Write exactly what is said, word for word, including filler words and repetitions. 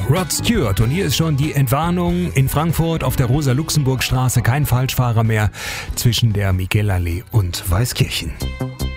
Rod Stewart, und hier ist schon die Entwarnung: in Frankfurt auf der Rosa-Luxemburg-Straße kein Falschfahrer mehr zwischen der Miguelallee und Weißkirchen.